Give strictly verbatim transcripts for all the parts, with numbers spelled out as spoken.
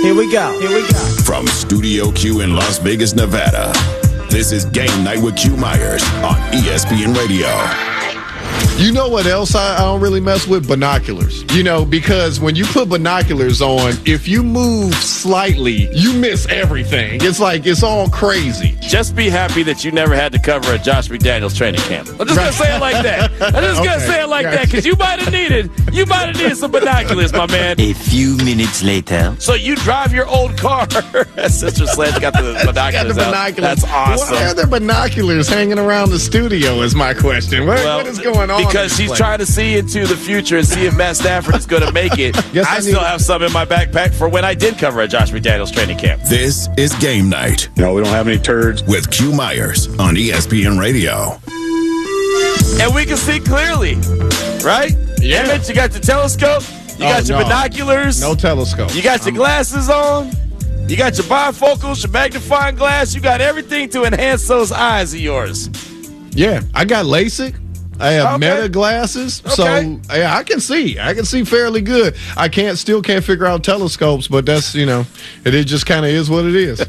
Here we go. Here we go. From Studio Q in Las Vegas, Nevada, this is Game Night with Q Myers on E S P N Radio. You know what else I, I don't really mess with? Binoculars. You know, because when you put binoculars on, if you move slightly, you miss everything. It's like, it's all crazy. Just be happy that you never had to cover a Josh McDaniels training camp. I'm just going to say it like that. I'm just going to Okay. say it like that because you might have needed, you might have needed some binoculars, my man. A few minutes later. So you drive your old car. Sister Sledge got the binoculars Got the out. binoculars. That's awesome. Why are there binoculars hanging around the studio is my question. What, Well, what is going on? Because in she's this trying to see into the future and see if Matt Stafford is going to make it. Yes, I I still need- have some in my backpack for when I did cover a Josh McDaniels training camp. This is Game Night No, we don't have any turds. with Q Myers on E S P N Radio. And we can see clearly, right? Yeah. Emmett, you got your telescope. You Oh, got your no. binoculars. No telescope. You got your glasses on. You got your bifocals, your magnifying glass. You got everything to enhance those eyes of yours. Yeah, I got LASIK. I have Okay. Meta glasses, Okay. so yeah, I can see. I can see fairly good. I can't, still can't figure out telescopes, but that's, you know, it is just kind of is what it is.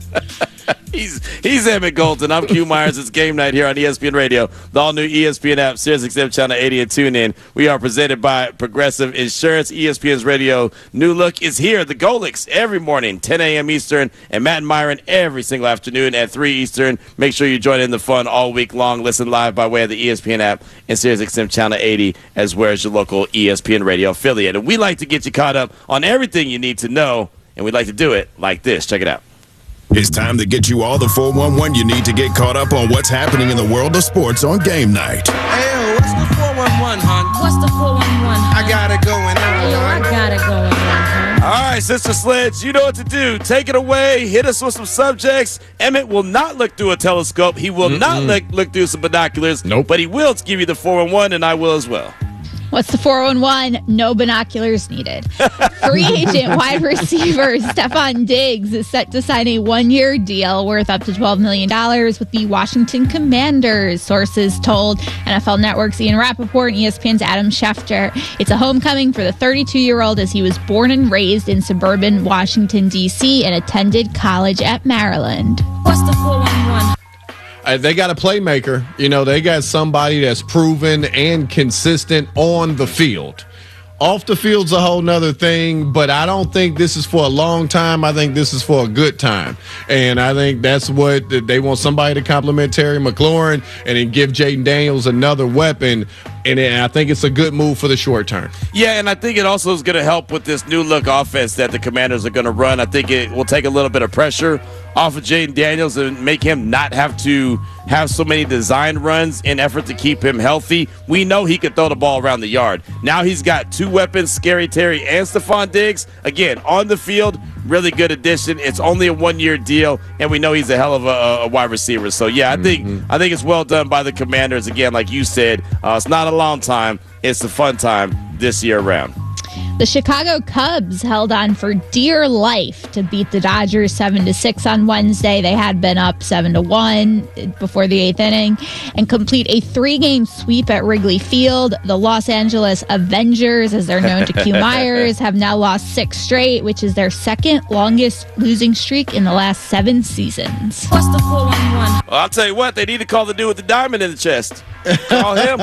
He's he's Emmett Golden. I'm Q Myers. It's Game Night here on E S P N Radio, the all-new E S P N app, Sirius X M Channel eighty, and tune in. We are presented by Progressive Insurance. E S P N's radio new look is here. The Golix every morning, ten a.m. Eastern, and Matt and Myron every single afternoon at three Eastern. Make sure you join in the fun all week long. Listen live by way of the E S P N app and Sirius X M Channel eighty, as well as your local E S P N radio affiliate. And we like to get you caught up on everything you need to know, and we like to do it like this. Check it out. It's time to get you all the four one one you need to get caught up on what's happening in the world of sports on Game Night. Hey, what's the four one one, hon? What's the four one one? I got it going on. Yo, I got it going on, huh? All right, Sister Sledge, you know what to do. Take it away. Hit us with some subjects. Emmett will not look through a telescope. He will Mm-mm. not look, look through some binoculars. Nope. But he will give you the four one one, and I will as well. What's the four one one? No binoculars needed. Free agent wide receiver Stephon Diggs is set to sign a one-year deal worth up to twelve million dollars with the Washington Commanders, sources told N F L Network's Ian Rappaport and E S P N's Adam Schefter. It's a homecoming for the thirty-two-year-old as he was born and raised in suburban Washington, D C and attended college at Maryland. What's the four one one? Uh, they got a playmaker. You know, they got somebody that's proven and consistent on the field. Off the field's a whole nother thing, but I don't think this is for a long time. I think this is for a good time. And I think that's what they want, somebody to compliment Terry McLaurin and then give Jaden Daniels another weapon. And I think it's a good move for the short term. Yeah, and I think it also is going to help with this new look offense that the Commanders are going to run. I think it will take a little bit of pressure off of Jaden Daniels and make him not have to have so many design runs in effort to keep him healthy. We know he can throw the ball around the yard. Now he's got two weapons, Scary Terry and Stephon Diggs. Again, on the field, really good addition. It's only a one-year deal, and we know he's a hell of a, a wide receiver. So, yeah, I think mm-hmm. I think it's well done by the Commanders. Again, like you said, uh, it's not a long time. It's a fun time this year around. The Chicago Cubs held on for dear life to beat the Dodgers seven to six on Wednesday. They had been up seven to one before the eighth inning and complete a three-game sweep at Wrigley Field. The Los Angeles Avengers, as they're known to Q Myers, have now lost six straight, which is their second longest losing streak in the last seven seasons. What's the four one one? Well, I'll tell you what, they need to call the dude with the diamond in the chest. Call him.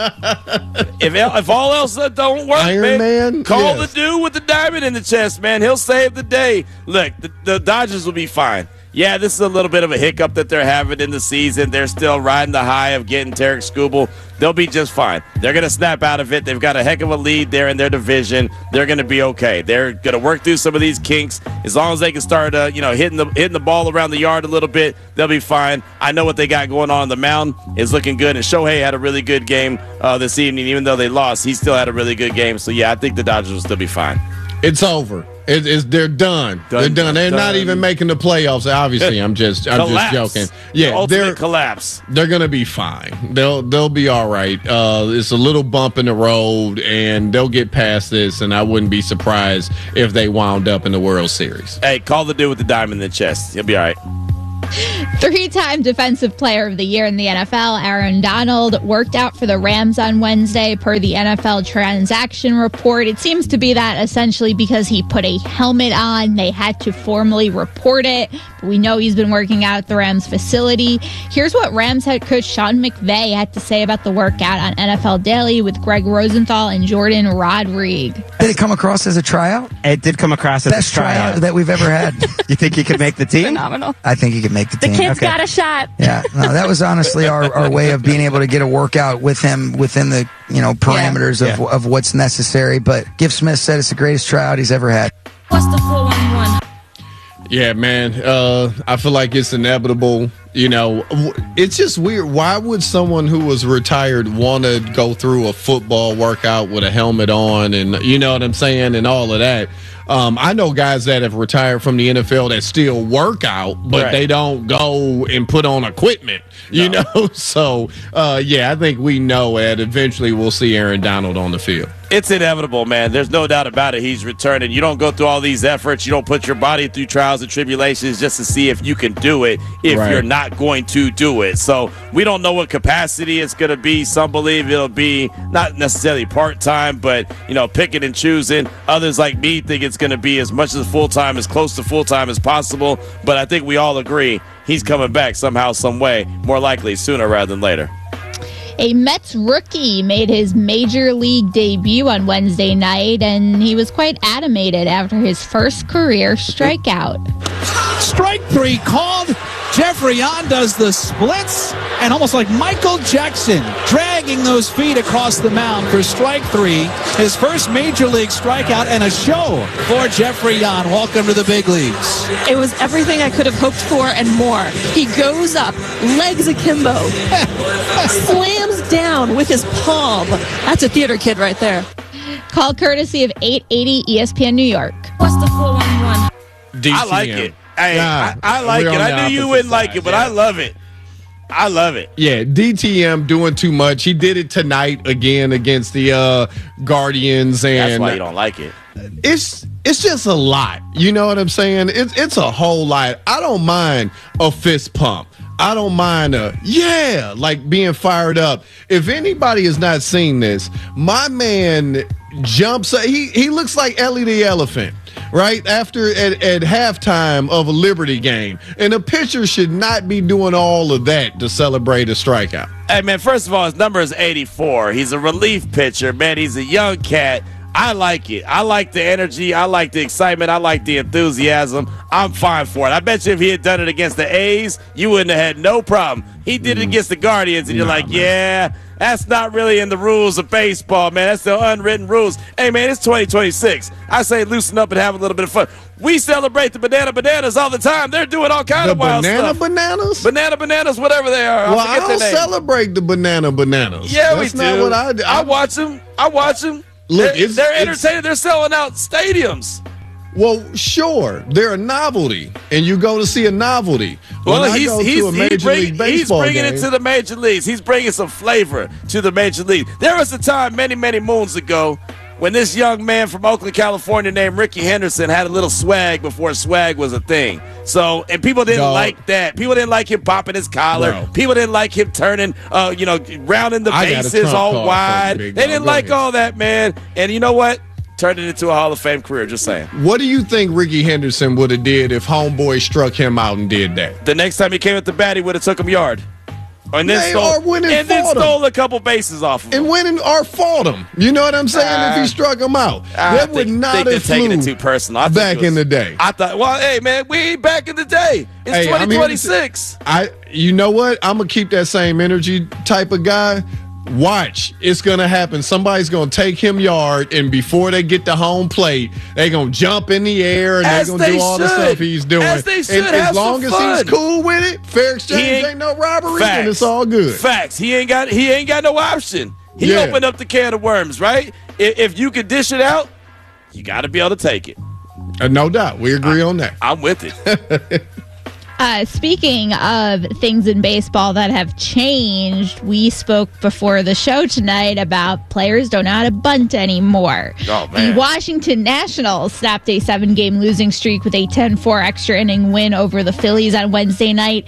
if if all else don't work, Iron man, Man? call Yes. the dude with the diamond in the chest, man. He'll save the day. Look, the, the Dodgers will be fine. Yeah, this is a little bit of a hiccup that they're having in the season. They're still riding the high of getting Tarek Skubal. They'll be just fine. They're going to snap out of it. They've got a heck of a lead there in their division. They're going to be okay. They're going to work through some of these kinks. As long as they can start, uh, you know, hitting the hitting the ball around the yard a little bit, they'll be fine. I know what they got going on on the mound is looking good. And Shohei had a really good game uh, this evening. Even though they lost, he still had a really good game. So, yeah, I think the Dodgers will still be fine. It's over. It, it's, they're done. Done, They're done. They're done. not even making the playoffs. Obviously, I'm just I'm Collapse. just joking. The Yeah, ultimate they're collapse. they're gonna be fine. They'll they'll be all right. Uh, it's a little bump in the road, and they'll get past this. And I wouldn't be surprised if they wound up in the World Series. Hey, call the dude with the diamond in the chest. He'll be all right. Three-time Defensive Player of the Year in the N F L, Aaron Donald, worked out for the Rams on Wednesday per the N F L transaction report. It seems to be that essentially because he put a helmet on, they had to formally report it. But we know he's been working out at the Rams facility. Here's what Rams head coach Sean McVay had to say about the workout on N F L Daily with Greg Rosenthal and Jordan Rodrigue. Did it come across as a tryout? It did come across as Best a tryout. tryout that we've ever had. You think he could make the team? Phenomenal. I think he could make the The team. kid's Okay. got a shot. Yeah, no, that was honestly our, our way of being able to get a workout with him within the you know parameters Yeah. of, Yeah. of what's necessary. But Gift Smith said it's the greatest tryout he's ever had. What's the four one one? Yeah, man. Uh, I feel like it's inevitable. You know, w- it's just weird. Why would someone who was retired want to go through a football workout with a helmet on and, you know what I'm saying, and all of that? Um, I know guys that have retired from the N F L that still work out, but Right. they don't go and put on equipment, you No. know? So, uh, yeah, I think we know that eventually we'll see Aaron Donald on the field. It's inevitable, man. There's no doubt about it. He's returning. You don't go through all these efforts. You don't put your body through trials and tribulations just to see if you can do it if Right. you're not going to do it. So we don't know what capacity it's going to be. Some believe it'll be not necessarily part-time, but, you know, picking and choosing. Others like me think it's going to be as much as full-time, as close to full-time as possible. But I think we all agree he's coming back somehow, some way, more likely sooner rather than later. A Mets rookie made his major league debut on Wednesday night, and he was quite animated after his first career strikeout. Strike three called. Jeffrey Yon does the splits, and almost like Michael Jackson, dragging those feet across the mound for strike three. His first major league strikeout and a show for Jeffrey Yon. Welcome to the big leagues. It was everything I could have hoped for and more. He goes up, legs akimbo, slams down with his palm. That's a theater kid right there. Call courtesy of eight eighty E S P N New York. What's the four one one? D T M. I like it. Hey, Yeah, I, I like we're it. on the I knew you opposite wouldn't like side, it, but yeah. I love it. I love it. Yeah, D T M doing too much. He did it tonight again against the uh, Guardians, and That's why you don't like it. it's it's just a lot. You know what I'm saying? It's it's a whole lot. I don't mind a fist pump. I don't mind a yeah, like being fired up. If anybody has not seen this, my man jumps. He he looks like Ellie the Elephant. Right after at, at halftime of a Liberty game, and a pitcher should not be doing all of that to celebrate a strikeout. Hey, man, first of all, his number is eighty-four. He's a relief pitcher, man. He's a young cat. I like it. I like the energy. I like the excitement. I like the enthusiasm. I'm fine for it. I bet you if he had done it against the A's, you wouldn't have had no problem. He did it against the Guardians, and you're Nah, like, man. yeah, that's not really in the rules of baseball, man. That's the unwritten rules. Hey, man, it's twenty twenty-six. I say loosen up and have a little bit of fun. We celebrate the banana bananas all the time. They're doing all kind The of wild banana stuff. bananas? Banana bananas, whatever they are. Well, I I forget don't their name. celebrate the banana bananas. Yeah, That's we not do. what I do. I watch them. I watch them. Look, they're, it's- they're it's- entertaining. They're selling out stadiums. Well, sure, they're a novelty, and you go to see a novelty. When Well, I he's go he's to a he major bring, league he's baseball bringing game, it to the major leagues. He's bringing some flavor to the major league. There was a time many many moons ago when this young man from Oakland, California, named Ricky Henderson, had a little swag before swag was a thing. So, and people didn't Dog. like that. People didn't like him popping his collar. Bro. People didn't like him turning, uh, you know, rounding the I got a bases trump all card for wide. you, They big dog. didn't Go like ahead. all that, man. And you know what? Turned it into a Hall of Fame career. Just saying. What do you think Ricky Henderson would have did if Homeboy struck him out and did that? The next time he came at the bat, he would have took him yard. And then They stole, are winning and then for them. stole a couple bases off of him. And winning or fought him. You know what I'm saying? Uh, if he struck him out, I that would think, not think have they're taking it flew too personal. I think back it was- in the day. I thought, well, hey man, we ain't back in the day. It's Hey, I'm twenty here to twenty-six. I, you know what? I'm gonna keep that same energy type of guy. Watch, it's gonna happen. Somebody's gonna take him yard, and before they get to home plate, they gonna jump in the air and As they're gonna they do all the should. stuff he's doing. As they should. And Have as long some as fun. he's cool with it, fair exchange, He ain't, ain't- no robbery, Facts. and it's all good. Facts. He ain't got. He ain't got no option. He Yeah. opened up the can of worms, right? If, if you could dish it out, you got to be able to take it. Uh, no doubt, we agree on that. I'm with it. Uh, speaking of things in baseball that have changed, we spoke before the show tonight about players don't know how to bunt anymore. Oh, man. The Washington Nationals snapped a seven-game losing streak with a ten four extra inning win over the Phillies on Wednesday night.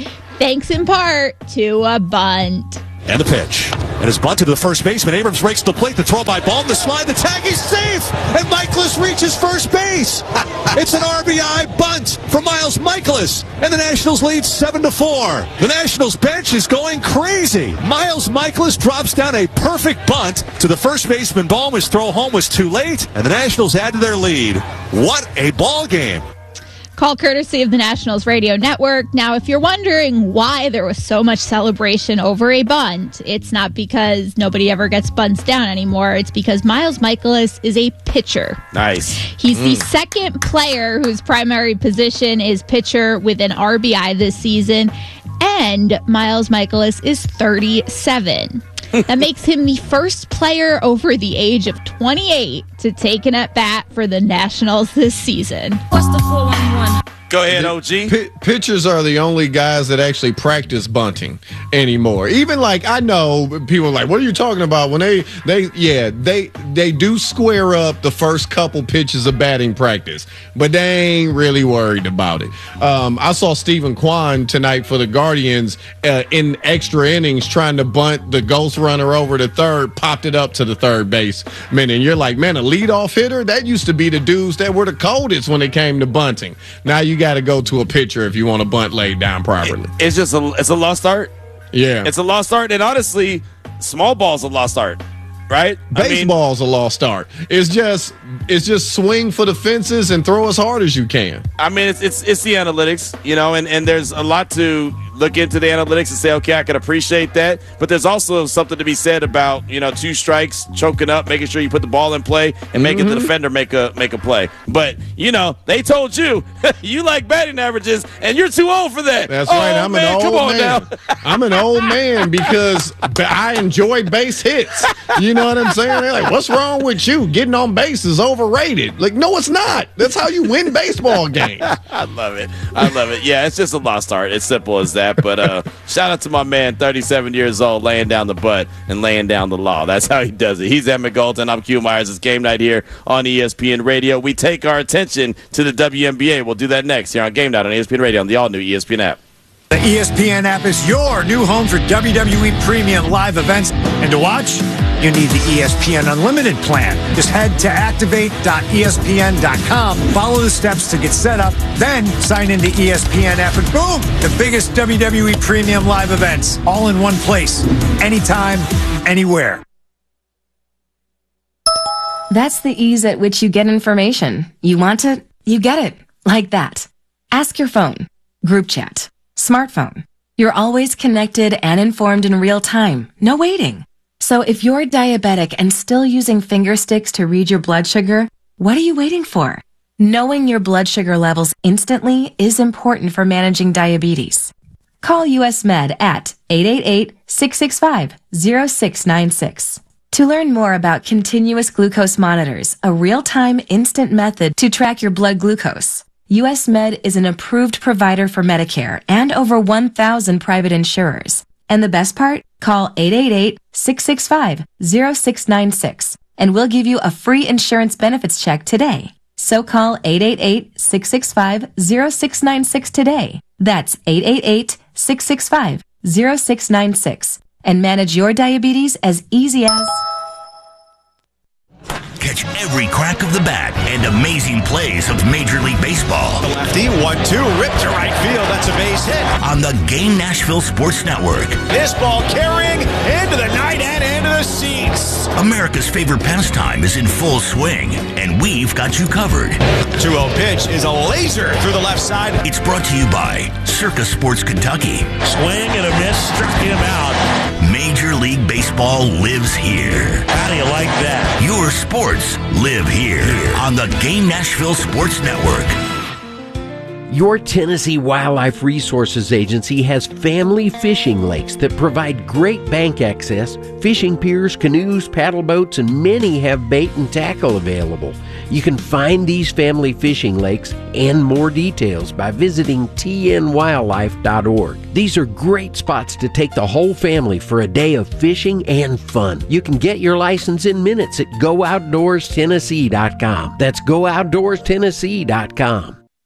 thanks in part to a bunt. And the pitch. And it's bunted to the first baseman. Abrams breaks the plate. The throw by Baldwin. The slide. The tag. He's safe. And Michaelis reaches first base. It's an R B I bunt from Miles Michaelis. And the Nationals lead seven to four. The Nationals bench is going crazy. Miles Michaelis drops down a perfect bunt to the first baseman. Baldwin's throw home was too late. And the Nationals add to their lead. What a ball game. Call courtesy of the Nationals Radio Network. Now, if you're wondering why there was so much celebration over a bunt, it's not because nobody ever gets bunts down anymore. It's because Miles Michaelis is a pitcher. Nice. He's mm. the second player whose primary position is pitcher with an R B I this season, and Miles Michaelis is thirty-seven. That makes him the first player over the age of twenty-eight to take an at-bat for the Nationals this season. What's the four one one? Go ahead, O G. P- pitchers are the only guys that actually practice bunting anymore. Even like I know people are like, what are you talking about? When they they yeah they they do square up the first couple pitches of batting practice, but they ain't really worried about it. Um, I saw Stephen Kwan tonight for the Guardians uh, in extra innings trying to bunt the ghost runner over to third, popped it up to the third base. Man, and you're like, man, a leadoff hitter? That used to be the dudes that were the coldest when it came to bunting. Now you got to go to a pitcher if you want to bunt laid down properly. It's just a it's a lost art. Yeah, it's a lost art, and honestly, small ball's a lost art, right? Baseball's I mean, a lost art. It's just it's just swing for the fences and throw as hard as you can. I mean, it's it's it's the analytics, you know, and and there's a lot to look into the analytics and say, okay, I can appreciate that. But there's also something to be said about, you know, two strikes, choking up, making sure you put the ball in play and making mm-hmm. the defender make a make a play. But, you know, they told you, you like batting averages, and you're too old for that. That's oh, right. I'm man, an old come on man. Now. I'm an old man because I enjoy base hits. You know what I'm saying? They're like, what's wrong with you? Getting on base is overrated. Like, no, it's not. That's how you win baseball games. I love it. I love it. Yeah, it's just a lost art. It's simple as that. But, uh, shout out to my man, thirty-seven years old, laying down the butt and laying down the law. That's how he does it. He's Emmett Golden. I'm Q Myers. It's Game Night here on E S P N Radio. We take our attention to the W N B A. We'll do that next here on Game Night on E S P N Radio on the all-new E S P N app. The E S P N app is your new home for W W E premium live events. And to watch, you need the E S P N Unlimited plan. Just head to activate dot E S P N dot com, follow the steps to get set up, then sign into E S P N app, and boom, the biggest W W E premium live events, all in one place, anytime, anywhere. That's the ease at which you get information. You want it, you get it, like that. Ask your phone, group chat, smartphone. You're always connected and informed in real time. No waiting. So if you're diabetic and still using finger sticks to read your blood sugar, what are you waiting for? Knowing your blood sugar levels instantly is important for managing diabetes. Call U S Med at eight eight eight, six six five, zero six nine six. To learn more about continuous glucose monitors, a real-time instant method to track your blood glucose, U S Med is an approved provider for Medicare and over one thousand private insurers. And the best part? Call eight eight eight, six six five, zero six nine six and we'll give you a free insurance benefits check today. So call eight eight eight, six six five, zero six nine six today. That's eight eight eight, six six five, zero six nine six and manage your diabetes as easy as... Catch every crack of the bat and amazing plays of Major League Baseball. The lefty, one two, ripped to right field. That's a base hit. On the Game Nashville Sports Network. This ball carrying into the night and into the seats. America's favorite pastime is in full swing, and we've got you covered. two oh pitch is a laser through the left side. It's brought to you by Circa Sports Kentucky. Swing and a miss, struck him out. Major League Baseball lives here. How do you like that? Your sports live here on the Game Nashville Sports Network. Your Tennessee Wildlife Resources Agency has family fishing lakes that provide great bank access, fishing piers, canoes, paddle boats, and many have bait and tackle available. You can find these family fishing lakes and more details by visiting T N wildlife dot org. These are great spots to take the whole family for a day of fishing and fun. You can get your license in minutes at go outdoors tennessee dot com. That's go outdoors tennessee dot com.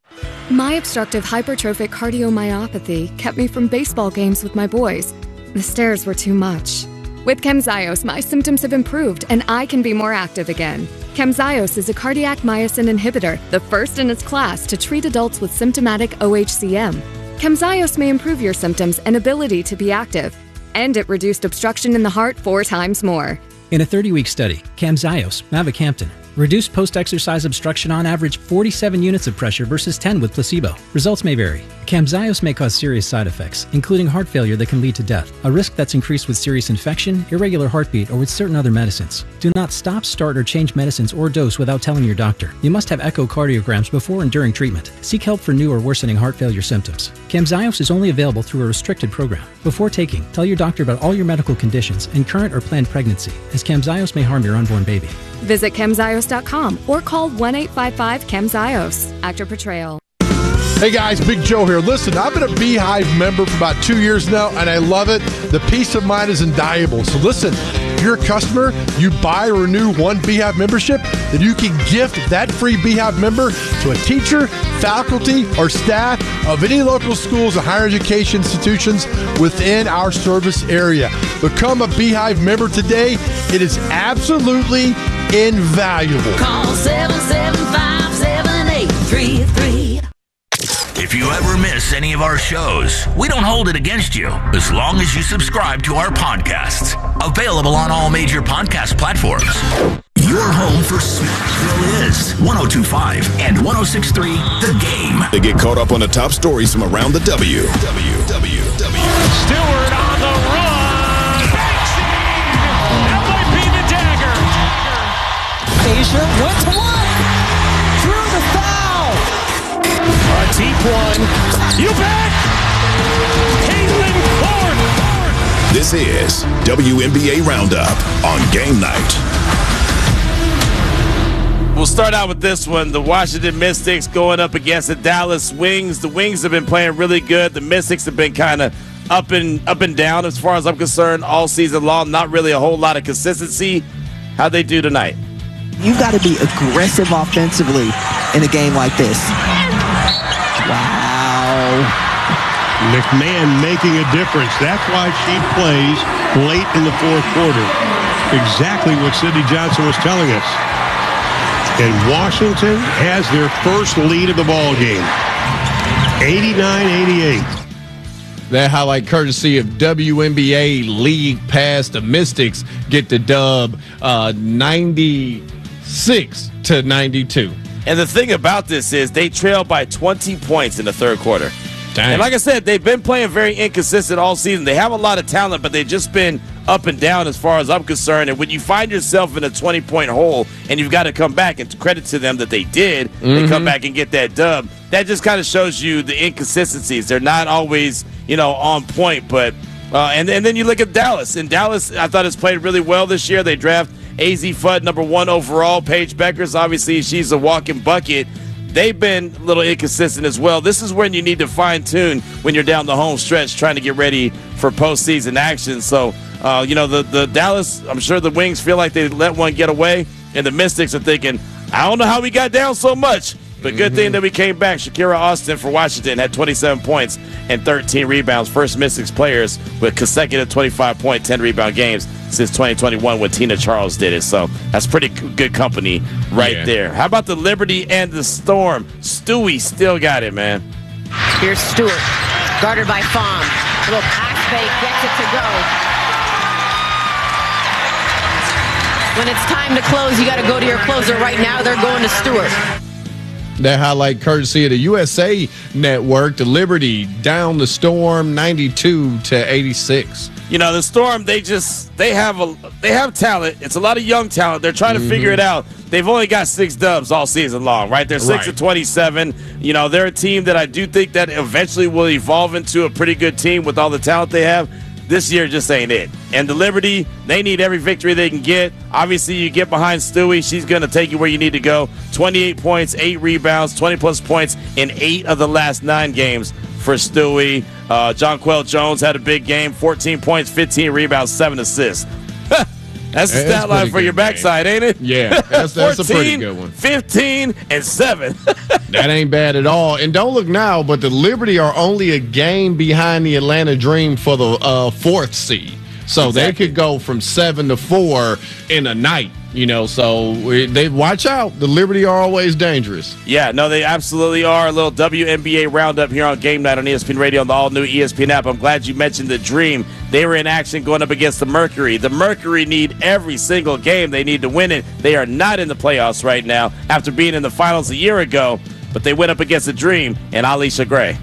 My obstructive hypertrophic cardiomyopathy kept me from baseball games with my boys. The stairs were too much. With Camzyos, my symptoms have improved and I can be more active again. Camzyos is a cardiac myosin inhibitor, the first in its class to treat adults with symptomatic O H C M. Camzyos may improve your symptoms and ability to be active, and it reduced obstruction in the heart four times more. In a thirty-week study, Camzyos, mavacamten, reduced post-exercise obstruction on average forty-seven units of pressure versus ten with placebo. Results may vary. Camzyos may cause serious side effects, including heart failure that can lead to death, a risk that's increased with serious infection, irregular heartbeat, or with certain other medicines. Do not stop, start, or change medicines or dose without telling your doctor. You must have echocardiograms before and during treatment. Seek help for new or worsening heart failure symptoms. Camzyos is only available through a restricted program. Before taking, tell your doctor about all your medical conditions and current or planned pregnancy, as Camzyos may harm your unborn baby. Visit camzyos dot com or call one eight five five camzyos. Actor Portrayal. Hey guys, Big Joe here. Listen, I've been a Beehive member for about two years now, and I love it. The peace of mind is invaluable. So listen, if you're a customer, you buy or renew one Beehive membership, then you can gift that free Beehive member to a teacher, faculty, or staff of any local schools and higher education institutions within our service area. Become a Beehive member today. It is absolutely invaluable. Call seven seven five, seven eight three three. If you ever miss any of our shows, we don't hold it against you as long as you subscribe to our podcasts. Available on all major podcast platforms. Your home for Smashville is one oh two point five and one oh six point three The Game. They get caught up on the top stories from around the W. W, W, W. Stewart on the run. Banksy! That might be the dagger. Asia went to one. Through the foul. A deep one. You bet. Caitlin Clark. This is W N B A Roundup on Game Night. We'll start out with this one. The Washington Mystics going up against the Dallas Wings. The Wings have been playing really good. The Mystics have been kind of up and up and down as far as I'm concerned all season long. Not really a whole lot of consistency. How'd they do tonight? You've got to be aggressive offensively in a game like this. Wow. McMahon making a difference. That's why she plays late in the fourth quarter. Exactly what Sidney Johnson was telling us. And Washington has their first lead of the ball game. eighty-nine eighty-eight. That highlight courtesy of W N B A League Pass. The Mystics get the dub uh, ninety-six to ninety-two. And the thing about this is they trail by twenty points in the third quarter. Dang. And like I said, they've been playing very inconsistent all season. They have a lot of talent, but they've just been up and down as far as I'm concerned. And when you find yourself in a twenty-point hole and you've got to come back, and credit to them that they did, mm-hmm. they come back and get that dub, that just kind of shows you the inconsistencies. They're not always, you know, on point. But uh, and, and then you look at Dallas. And Dallas, I thought, has played really well this year. They draft A Z Fudd, number one overall. Paige Beckers, obviously, she's a walking bucket. They've been a little inconsistent as well. This is when you need to fine-tune when you're down the home stretch trying to get ready for postseason action. So, uh, you know, the, the Dallas, I'm sure the Wings feel like they let one get away, and the Mystics are thinking, I don't know how we got down so much, but good mm-hmm. thing that we came back. Shakira Austin for Washington had twenty-seven points and thirteen rebounds. First Mystics players with consecutive twenty-five point, ten rebound games since twenty twenty-one when Tina Charles did it. So that's pretty good company right yeah. there. How about the Liberty and the Storm? Stewie still got it, man. Here's Stewart, guarded by Fong. Little pass fake, gets it to go. When it's time to close, you got to go to your closer. Right now, they're going to Stewart. That highlight courtesy of the U S A Network. The Liberty down the Storm ninety-two to eighty-six. You know, the Storm, they just they have a they have talent. It's a lot of young talent. They're trying to mm-hmm. figure it out. They've only got six dubs all season long, right? They're six right. of twenty-seven. You know, they're a team that I do think that eventually will evolve into a pretty good team with all the talent they have. This year just ain't it. And the Liberty, they need every victory they can get. Obviously, you get behind Stewie. She's going to take you where you need to go. twenty-eight points, eight rebounds, twenty-plus points in eight of the last nine games for Stewie. Uh, Jonquel Jones had a big game, fourteen points, fifteen rebounds, seven assists. That's the stat line for your backside, ain't it? Yeah, that's, that's a pretty good one. fifteen, and seven. That ain't bad at all. And don't look now, but the Liberty are only a game behind the Atlanta Dream for the uh, fourth seed. So exactly. They could go from seven to four in a night, you know. So they watch out. The Liberty are always dangerous. Yeah, no, they absolutely are. A little W N B A roundup here on Game Night on E S P N Radio on the all-new E S P N app. I'm glad you mentioned the Dream. They were in action going up against the Mercury. The Mercury need every single game. They need to win it. They are not in the playoffs right now after being in the finals a year ago, but they went up against the Dream and Alicia Gray.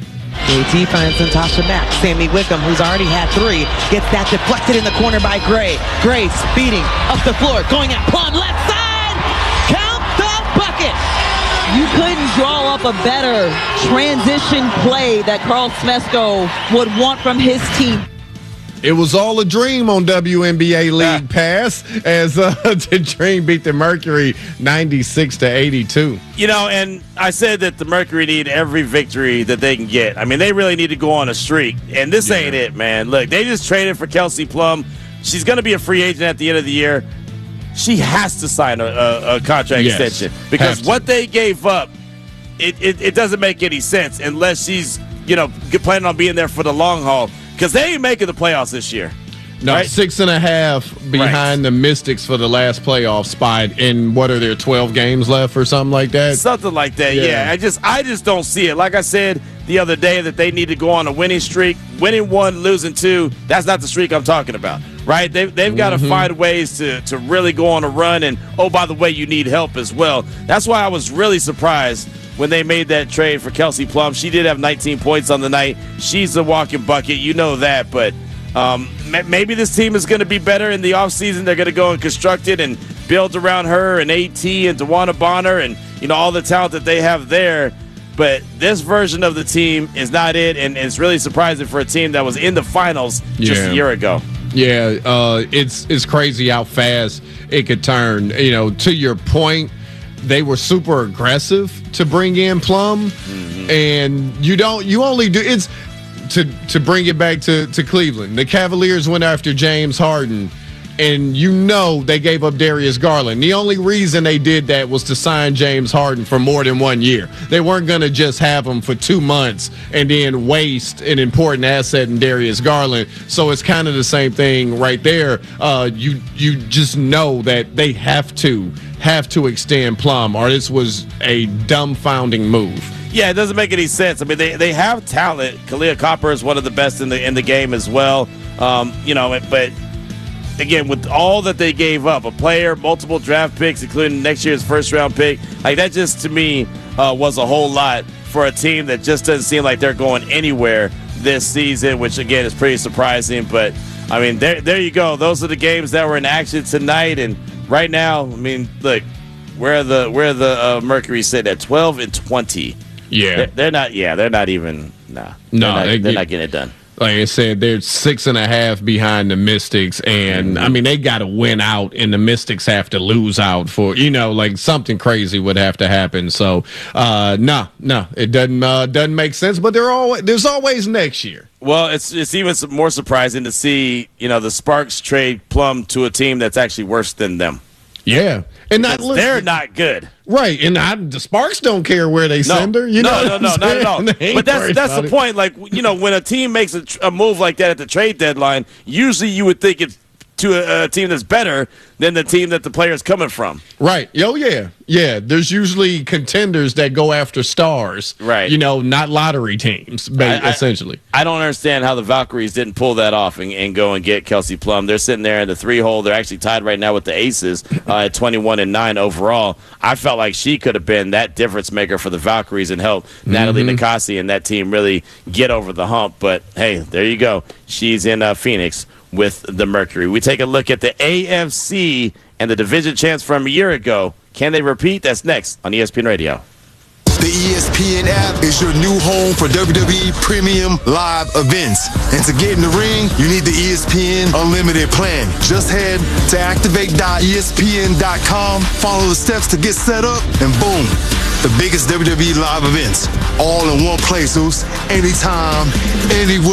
A T finds Natasha Mack. Sammy Wickham, who's already had three, gets that deflected in the corner by Gray. Gray speeding up the floor, going at Plum, left side. Count the bucket. You couldn't draw up a better transition play that Carl Smesko would want from his team. It was all a dream on W N B A League Pass as uh, the Dream beat the Mercury ninety-six to eighty-two. You know, and I said that the Mercury need every victory that they can get. I mean, they really need to go on a streak, and this yeah. ain't it, man. Look, they just traded for Kelsey Plum. She's going to be a free agent at the end of the year. She has to sign a, a, a contract yes. extension because what they gave up, it, it, it doesn't make any sense unless she's, you know, planning on being there for the long haul. Because they ain't making the playoffs this year. No, right? six and a half behind right. the Mystics for the last playoff spot. In what are there, twelve games left or something like that? Something like that. Yeah. yeah, I just, I just don't see it. Like I said the other day, that they need to go on a winning streak. Winning one, losing two. That's not the streak I'm talking about. Right? They, they've got to mm-hmm. find ways to to really go on a run. And oh, by the way, you need help as well. That's why I was really surprised when they made that trade for Kelsey Plum. She did have nineteen points on the night. She's a walking bucket. You know that. But um, maybe this team is going to be better in the offseason. They're going to go and construct it and build around her and AT and DeWanna Bonner and, you know, all the talent that they have there. But this version of the team is not it, and it's really surprising for a team that was in the finals just yeah. a year ago. Yeah, uh, it's it's crazy how fast it could turn. You know, to your point, they were super aggressive to bring in Plum, mm-hmm. and you don't you only do it's to to bring it back to to Cleveland. The Cavaliers went after James Harden, and you know they gave up Darius Garland. The only reason they did that was to sign James Harden for more than one year. They weren't going to just have him for two months and then waste an important asset in Darius Garland. So it's kind of the same thing right there. Uh, you you just know that they have to have to extend Plum, or this was a dumbfounding move. Yeah, it doesn't make any sense. I mean, they, they have talent. Kalia Copper is one of the best in the in the game as well. Um, you know, but again, with all that they gave up, a player, multiple draft picks, including next year's first round pick, like that just to me uh, was a whole lot for a team that just doesn't seem like they're going anywhere this season, which again is pretty surprising. But I mean, there there you go. Those are the games that were in action tonight, and right now, I mean, look, where the where the uh, Mercury sit at twelve and twenty. Yeah, they're, they're not. Yeah, they're not even. Nah, no, they're, not, they they're get, not getting it done. Like I said, they're six and a half behind the Mystics, and I mean they got to win out, and the Mystics have to lose out for you know like something crazy would have to happen. So, uh, no, no, it doesn't uh, doesn't make sense. But there always there's always next year. Well, it's it's even more surprising to see you know the Sparks trade Plum to a team that's actually worse than them. Yeah, and not listen, they're not good, right? And I, the Sparks don't care where they no, send her. You no, know, no, no, not at all. But that's that's the it. point. Like you know, when a team makes a, a move like that at the trade deadline, usually you would think it's to a, a team that's better than the team that the player is coming from. Right. Oh yeah, yeah. There's usually contenders that go after stars. Right. You know, not lottery teams. I, essentially, I, I don't understand how the Valkyries didn't pull that off and, and go and get Kelsey Plum. They're sitting there in the three hole. They're actually tied right now with the Aces uh, at twenty-one and nine overall. I felt like she could have been that difference maker for the Valkyries and help mm-hmm. Natalie Nikasi and that team really get over the hump. But hey, there you go. She's in uh, Phoenix with the Mercury. We take a look at the A F C and the division champs from a year ago. Can they repeat? That's next on E S P N Radio. The E S P N app is your new home for W W E Premium Live events. And to get in the ring, you need the E S P N Unlimited plan. Just head to activate dot E S P N dot com, follow the steps to get set up, and boom, the biggest W W E live events. All in one place, Zeus. Anytime, anywhere.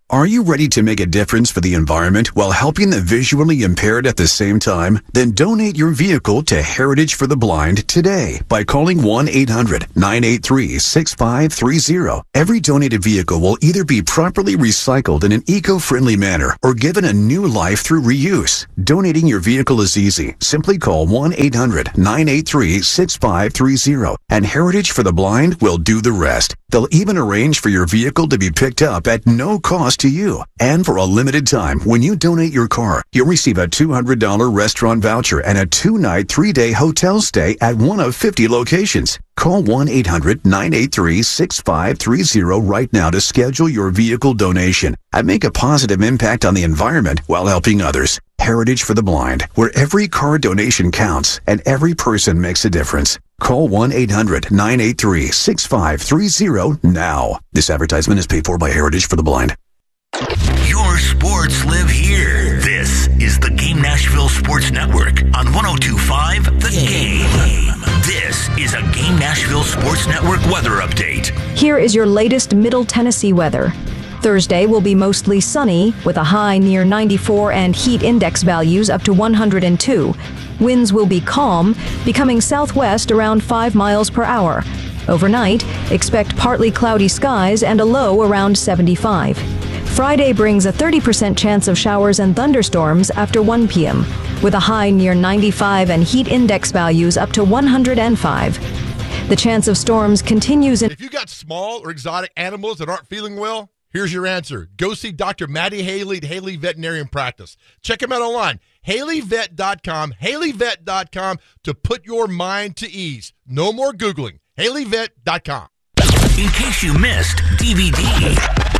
Are you ready to make a difference for the environment while helping the visually impaired at the same time? Then donate your vehicle to Heritage for the Blind today by calling one eight hundred nine eight three six five three zero. Every donated vehicle will either be properly recycled in an eco-friendly manner or given a new life through reuse. Donating your vehicle is easy. Simply call one eight hundred nine eight three six five three zero and Heritage for the Blind will do the rest. They'll even arrange for your vehicle to be picked up at no cost to you. And for a limited time, when you donate your car, you'll receive a two hundred dollars restaurant voucher and a two-night, three-day hotel stay at one of fifty locations. Call one eight hundred nine eight three six five three zero right now to schedule your vehicle donation and make a positive impact on the environment while helping others. Heritage for the Blind, where every car donation counts and every person makes a difference. Call one eight hundred nine eight three six five three zero now. This advertisement is paid for by Heritage for the Blind. Your sports live here. This is the Game Nashville Sports Network on one oh two point five The Game. This is a Game Nashville Sports Network weather update. Here is your latest Middle Tennessee weather. Thursday will be mostly sunny with a high near ninety-four and heat index values up to one hundred two. Winds will be calm, becoming southwest around five miles per hour. Overnight, expect partly cloudy skies and a low around seventy-five. Friday brings a thirty percent chance of showers and thunderstorms after one p.m., with a high near ninety-five and heat index values up to one hundred five. The chance of storms continues in... If you got small or exotic animals that aren't feeling well, here's your answer. Go see Doctor Maddie Haley at Haley Veterinarian Practice. Check him out online, haley vet dot com, haley vet dot com, to put your mind to ease. No more Googling. haley vet dot com. In case you missed D V D.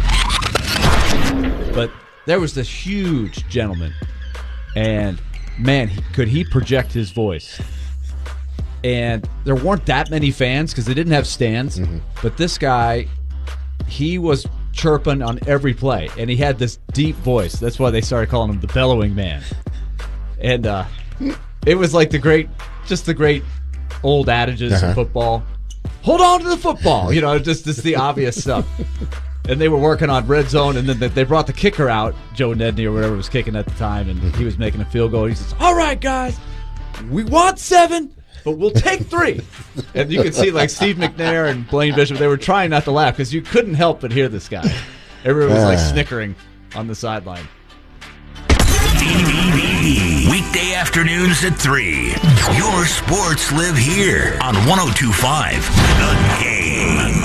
But there was this huge gentleman, and man, he, could he project his voice. And there weren't that many fans because they didn't have stands, mm-hmm. but this guy, he was chirping on every play, and he had this deep voice. That's why they started calling him the bellowing man. And uh, it was like the great, just the great old adages uh-huh. of football. Hold on to the football, you know, just, just the obvious stuff. And they were working on red zone, and then they brought the kicker out, Joe Nedney or whatever was kicking at the time, and he was making a field goal. He says, all right, guys, we want seven, but we'll take three. And you could see, like, Steve McNair and Blaine Bishop, they were trying not to laugh because you couldn't help but hear this guy. Everyone was, like, snickering on the sideline. Weekday afternoons at three. Your sports live here on one oh two point five The Game.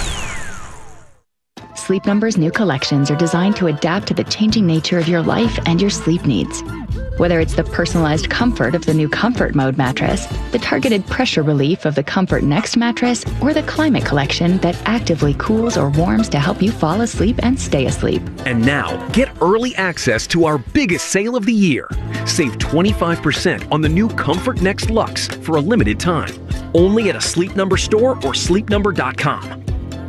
Sleep Number's new collections are designed to adapt to the changing nature of your life and your sleep needs. Whether it's the personalized comfort of the new Comfort Mode mattress, the targeted pressure relief of the Comfort Next mattress, or the Climate Collection that actively cools or warms to help you fall asleep and stay asleep. And now, get early access to our biggest sale of the year. Save twenty-five percent on the new Comfort Next Luxe for a limited time. Only at a Sleep Number store or sleep number dot com.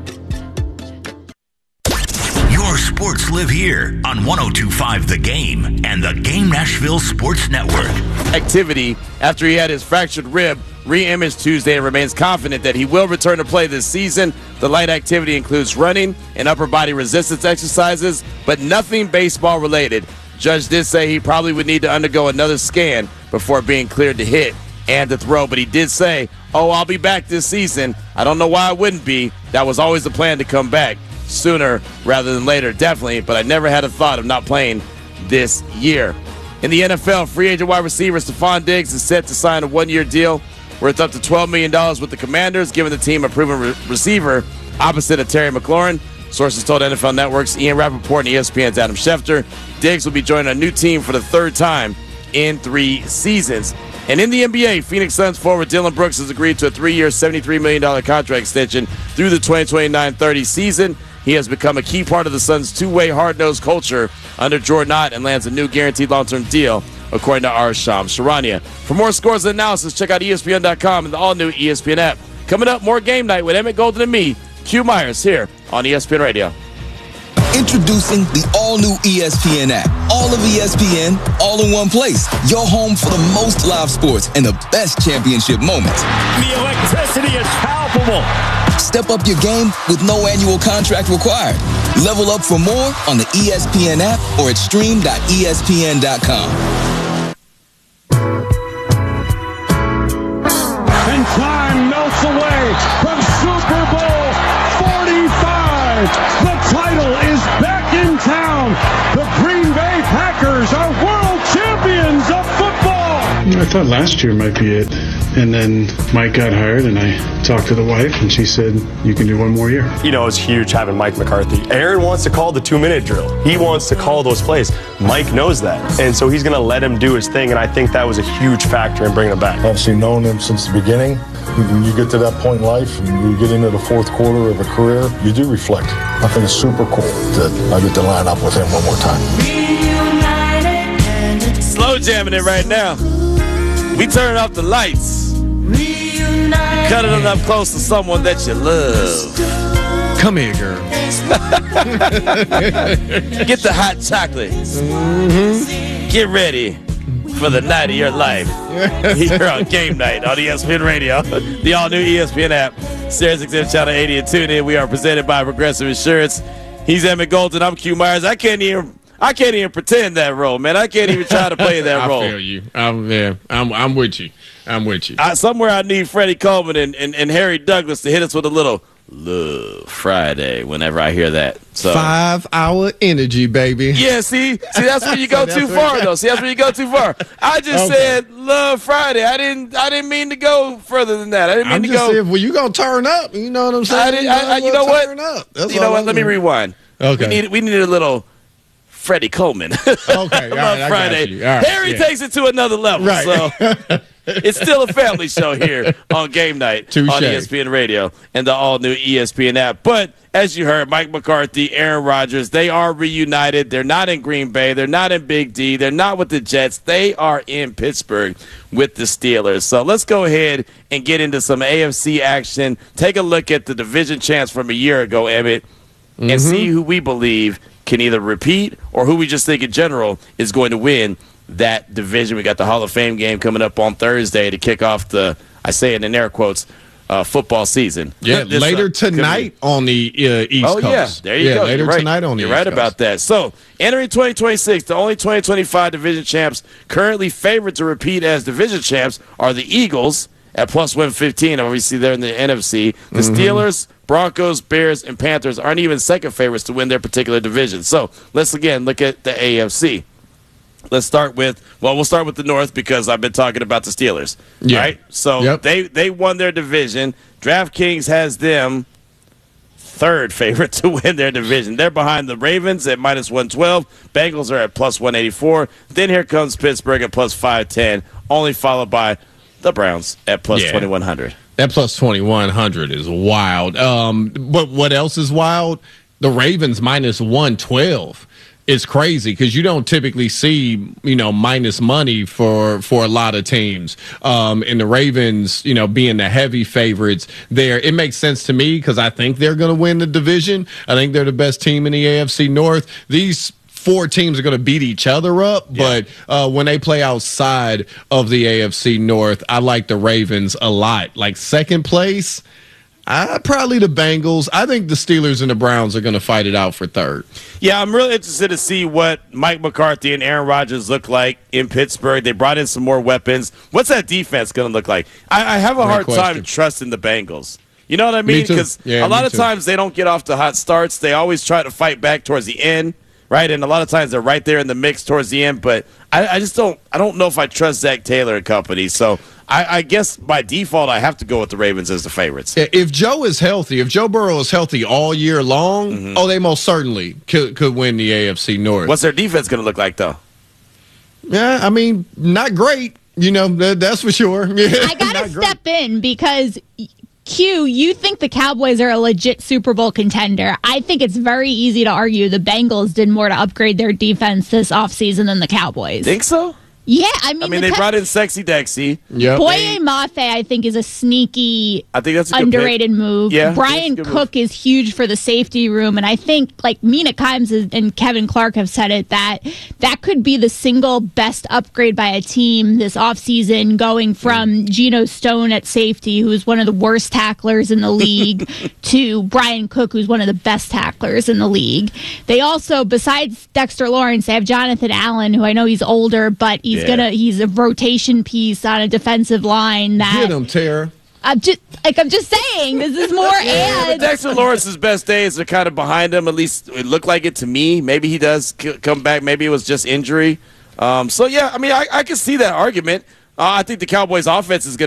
Your sports live here on one oh two point five The Game and the Game Nashville Sports Network. Activity after he had his fractured rib re-imaged Tuesday and remains confident that he will return to play this season. The light activity includes running and upper body resistance exercises, but nothing baseball related. Judge did say he probably would need to undergo another scan before being cleared to hit and to throw, but he did say, oh, I'll be back this season. I don't know why I wouldn't be. That was always the plan, to come back sooner rather than later, definitely, but I never had a thought of not playing this year. In the N F L, free agent wide receiver Stephon Diggs is set to sign a one-year deal worth up to twelve million dollars with the Commanders, giving the team a proven re- receiver opposite of Terry McLaurin. Sources told N F L Network's Ian Rappaport and E S P N's Adam Schefter Diggs will be joining a new team for the third time in three seasons. And in the N B A, Phoenix Suns forward Dylan Brooks has agreed to a three-year, seventy-three million dollars contract extension through the twenty twenty-nine thirty season. He has become a key part of the Suns' two-way hard-nosed culture under Jordan Ott and lands a new guaranteed long-term deal, according to our Shams Charania. For more scores and analysis, check out E S P N dot com and the all-new E S P N app. Coming up, more Game Night with Emmett Golden and me, Q Myers, here on E S P N Radio. Introducing the all-new E S P N app. All of E S P N, all in one place. Your home for the most live sports and the best championship moments. The electricity is palpable. Step up your game with no annual contract required. Level up for more on the E S P N app or at stream dot E S P N dot com. And time melts away from Super Bowl forty-five. The title is back in town. The Green Bay Packers are world champions of football. I thought last year might be it. And then Mike got hired, and I talked to the wife, and she said, you can do one more year. You know, it's huge having Mike McCarthy. Aaron wants to call the two-minute drill. He wants to call those plays. Mike knows that. And so he's going to let him do his thing, and I think that was a huge factor in bringing him back. Obviously known him since the beginning. When you get to that point in life and you get into the fourth quarter of a career, you do reflect. I think it's super cool that I get to line up with him one more time. Slow jamming it right now. We turn off the lights. Cut it up close to someone that you love. Come here, girl. Get the hot chocolate. Mm-hmm. Get ready for the night of your life. Here on Game Night on E S P N Radio, the all-new E S P N app, Sirius X M Channel eighty, and tune in. We are presented by Progressive Insurance. He's Emmett Golden. I'm Q Myers. I can't even... I can't even pretend that role, man. I can't even try to play that role. I feel you. I'm there. I'm, I'm with you. I'm with you. I, somewhere I need Freddie Coleman and, and, and Harry Douglas to hit us with a little Love Friday whenever I hear that. So five hour energy, baby. Yeah, see? See, that's where you go too far, though. See, that's where you go too far. I just okay. said Love Friday. I didn't I didn't mean to go further than that. I didn't mean I'm to just go. Saying, well, you going to turn up. You know what I'm saying? I didn't, I, I, you know what? You know what? I'm Let me rewind. Okay. We need, we needed a little Freddie Coleman. Okay, all right, Love Friday. Right, Harry yeah. takes it to another level. Right. So it's still a family show here on Game Night Touché. on E S P N Radio and the all-new E S P N app. But as you heard, Mike McCarthy, Aaron Rodgers, they are reunited. They're not in Green Bay. They're not in Big D. They're not with the Jets. They are in Pittsburgh with the Steelers. So let's go ahead and get into some A F C action. Take a look at the division champs from a year ago, Emmett, and mm-hmm. see who we believe can either repeat or who we just think in general is going to win that division. We got the Hall of Fame game coming up on Thursday to kick off the, I say it in air quotes, uh, football season. Yeah, this, later uh, tonight on the uh, East oh, Coast. Oh, yeah, there you yeah, go. Later You're right. tonight on the You're East right Coast. about that. So, entering twenty twenty-six, the only twenty twenty-five division champs currently favored to repeat as division champs are the Eagles at plus one fifteen. Obviously, they're in the N F C. The mm-hmm. Steelers, Broncos, Bears, and Panthers aren't even second favorites to win their particular division. So let's again look at the A F C. Let's start with, well, we'll start with the North because I've been talking about the Steelers. Yeah. Right? So yep. they, they won their division. DraftKings has them third favorite to win their division. They're behind the Ravens at minus one twelve. Bengals are at plus one eighty-four. Then here comes Pittsburgh at plus five ten, only followed by the Browns at plus yeah. twenty-one hundred. That plus twenty-one hundred is wild. Um, but what else is wild? The Ravens minus one twelve. It's crazy because you don't typically see, you know, minus money for for a lot of teams. Um, and the Ravens, you know, being the heavy favorites there, it makes sense to me because I think they're going to win the division. I think they're the best team in the A F C North. These four teams are going to beat each other up, yeah. but uh, when they play outside of the A F C North, I like the Ravens a lot. Like second place, I probably the Bengals. I think the Steelers and the Browns are going to fight it out for third. Yeah, I'm really interested to see what Mike McCarthy and Aaron Rodgers look like in Pittsburgh. They brought in some more weapons. What's that defense going to look like? I, I have a Great hard question. time trusting the Bengals. You know what I mean? Because yeah, a lot of too. times they don't get off to hot starts. They always try to fight back towards the end, right? And a lot of times they're right there in the mix towards the end. But I, I just don't. I don't know if I trust Zach Taylor and company. So I, I guess by default I have to go with the Ravens as the favorites. If Joe is healthy, if Joe Burrow is healthy all year long, mm-hmm. oh, they most certainly could could win the A F C North. What's their defense going to look like, though? Yeah, I mean, not great. You know, that, that's for sure. Yeah, I got to step in because, Q, you think the Cowboys are a legit Super Bowl contender. I think it's very easy to argue the Bengals did more to upgrade their defense this offseason than the Cowboys. Think so? Yeah, I mean, I mean, the they te- brought in Sexy Dexy. Yep. Boye Mafe, I think, is a sneaky, I think that's a good underrated pick. move. Yeah, Brian that's a good Cook is huge for the safety room, and I think like Mina Kimes is, and Kevin Clark have said it that that could be the single best upgrade by a team this offseason, going from Geno Stone at safety, who is one of the worst tacklers in the league, to Brian Cook, who's one of the best tacklers in the league. They also, besides Dexter Lawrence, they have Jonathan Allen, who I know he's older, but he's Yeah. gonna he's a rotation piece on a defensive line that Get him, Tara. I'm just like I'm just saying this is more Yeah, but and Dexter Lawrence's best days are kind of behind him. At least it looked like it to me. Maybe he does c- come back. Maybe it was just injury. Um, so yeah, I mean, I, I can see that argument. Uh, I think the Cowboys' offense is going